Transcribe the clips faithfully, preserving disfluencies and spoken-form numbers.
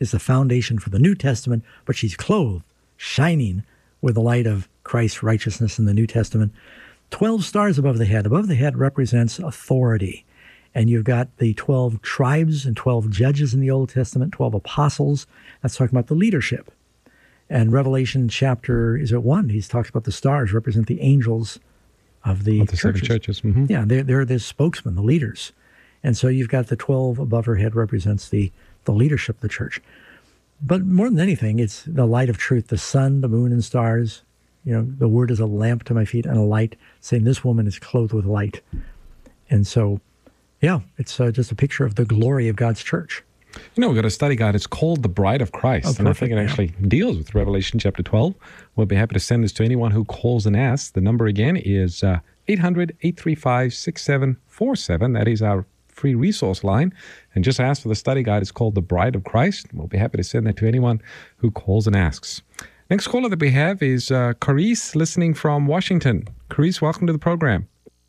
is the foundation for the New Testament, but she's clothed, shining with the light of Christ's righteousness in the New Testament. Twelve stars above the head. Above the head represents authority. And you've got the twelve tribes and twelve judges in the Old Testament, twelve apostles. That's talking about the leadership. And Revelation chapter, is it one? He talks about the stars represent the angels of the, of the churches. seven churches. Mm-hmm. Yeah, they're, they're the spokesmen, the leaders. And so you've got the twelve above her head represents the, the leadership of the church. But more than anything, it's the light of truth, the sun, the moon, and stars. You know, the word is a lamp to my feet and a light, saying this woman is clothed with light. And so, yeah, it's uh, just a picture of the glory of God's church. You know, we've got a study guide. It's called The Bride of Christ. Oh, and I think it actually yeah. deals with Revelation chapter twelve. We'll be happy to send this to anyone who calls and asks. The number again is uh, eight hundred, eight three five, six seven four seven. That is our free resource line. And just ask for the study guide. It's called The Bride of Christ. We'll be happy to send that to anyone who calls and asks. Next caller that we have is uh, Carice, listening from Washington. Carice, welcome to the program.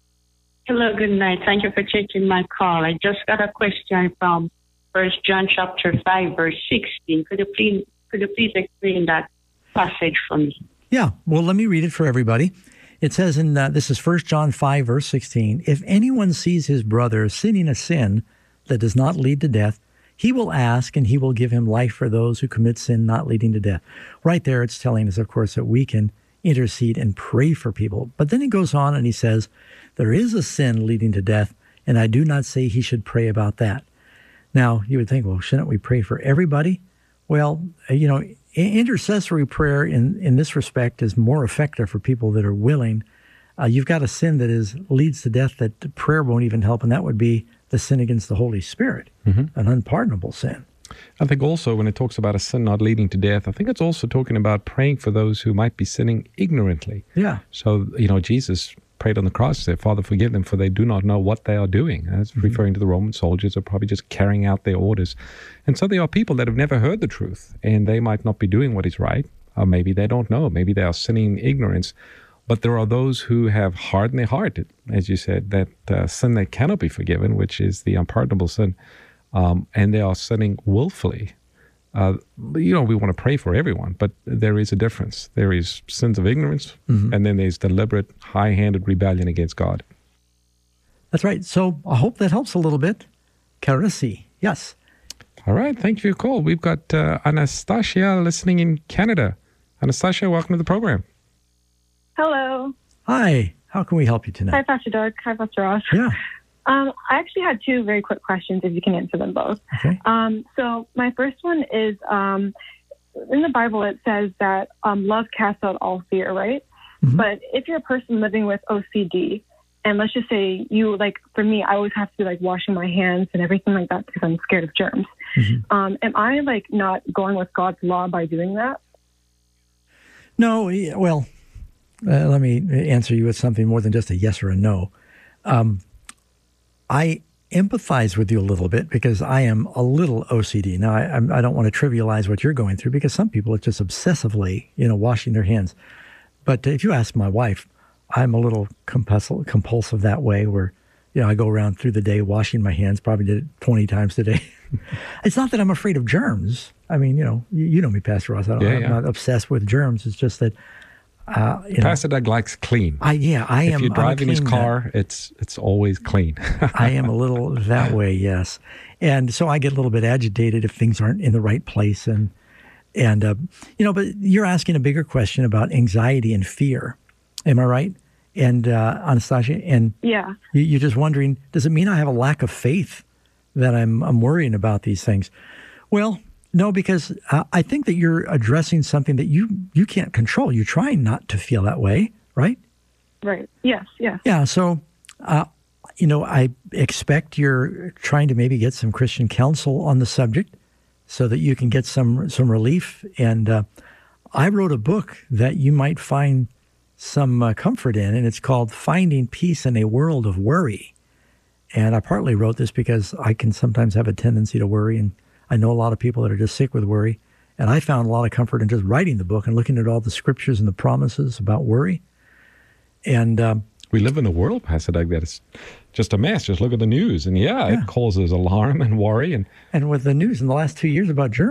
Hello, good night. Thank you for taking my call. I just got a question from First John chapter five, verse sixteen. Could you please, could you please explain that passage for me? Yeah, well, let me read it for everybody. It says in, uh, this is First John five, verse sixteen, if anyone sees his brother sinning a sin that does not lead to death, he will ask, and he will give him life for those who commit sin not leading to death. Right there, it's telling us, of course, that we can intercede and pray for people. But then he goes on and he says, there is a sin leading to death, and I do not say he should pray about that. Now, you would think, well, shouldn't we pray for everybody? Well, you know, intercessory prayer in, in this respect is more effective for people that are willing. Uh, you've got a sin that is leads to death that prayer won't even help, and that would be the sin against the Holy Spirit, mm-hmm. an unpardonable sin. I think also when it talks about a sin not leading to death, I think it's also talking about praying for those who might be sinning ignorantly. Yeah. So, you know, Jesus prayed on the cross, said, Father, forgive them, for they do not know what they are doing. That's mm-hmm. referring to the Roman soldiers who are probably just carrying out their orders. And so there are people that have never heard the truth, and they might not be doing what is right, or maybe they don't know. Maybe they are sinning in ignorance. But there are those who have hardened their heart, as you said, that uh, sin that cannot be forgiven, which is the unpardonable sin, um, and they are sinning willfully. Uh, you know, we want to pray for everyone, but there is a difference. There is sins of ignorance, mm-hmm. and then there's deliberate, high-handed rebellion against God. That's right. So I hope that helps a little bit. Carisi, yes. All right. Thank you for your call. We've got uh, Anastasia listening in Canada. Anastasia, welcome to the program. Hello. Hi. How can we help you tonight? Hi, Pastor Doug. Hi, Pastor Ross. Yeah. Um, I actually had two very quick questions, if you can answer them both. Okay. Um, so my first one is, um, in the Bible it says that um, love casts out all fear, right? Mm-hmm. But if you're a person living with O C D, and let's just say you, like, for me, I always have to be, like, washing my hands and everything like that because I'm scared of germs. Mm-hmm. Um, am I, like, not going with God's law by doing that? No, well, uh, let me answer you with something more than just a yes or a no. Um, I empathize with you a little bit because I am a little O C D. Now, I, I don't want to trivialize what you're going through because some people are just obsessively, you know, washing their hands. But if you ask my wife, I'm a little compulsive, compulsive that way where, you know, I go around through the day washing my hands, probably did it twenty times a day. It's not that I'm afraid of germs. I mean, you know, you, you know me, Pastor Ross. I don't, yeah, I'm yeah. not obsessed with germs. It's just that Uh, you know, Pastor Doug likes clean. I yeah, I if am. If you're driving his car, guy. it's it's always clean. I am a little that way, yes, and so I get a little bit agitated if things aren't in the right place, and and uh, you know. But you're asking a bigger question about anxiety and fear, am I right? And uh, Anastasia, and yeah, you, you're just wondering, does it mean I have a lack of faith that I'm I'm worrying about these things? Well. No, because uh, I think that you're addressing something that you, you can't control. You're trying not to feel that way, right? Right. Yes, yes. Yeah, so, uh, you know, I expect you're trying to maybe get some Christian counsel on the subject so that you can get some, some relief. And uh, I wrote a book that you might find some uh, comfort in, and it's called Finding Peace in a World of Worry. And I partly wrote this because I can sometimes have a tendency to worry, and I know a lot of people that are just sick with worry, and I found a lot of comfort in just writing the book and looking at all the scriptures and the promises about worry. And um, we live in a world, Pastor Doug, that is just a mess. Just look at the news, and yeah, yeah. it causes alarm and worry. And and with the news in the last two years about germs.